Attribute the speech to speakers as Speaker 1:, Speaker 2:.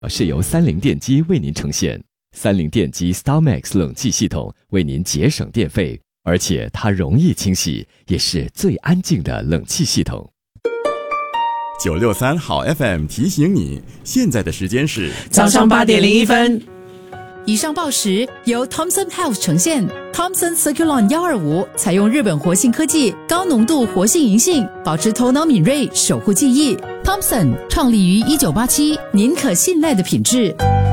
Speaker 1: 是由三菱电机为您呈现。三菱电机 StarMax 冷气系统为您节省电费，而且它容易清洗，也是最安静的冷气系统。
Speaker 2: 963好 FM 提醒你，现在的时间是
Speaker 3: 早上8点01分。
Speaker 4: 以上报时由 Thomson Health 呈现。Thomson Circulon 125采用日本活性科技，高浓度活性银杏，保持头脑敏锐，守护记忆。Thomson 创立于1987，您可信赖的品质。